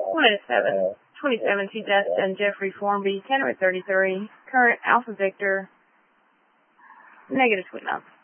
27 to Destin Jeffrey Formby, candidate 33, current Alpha Victor, -29.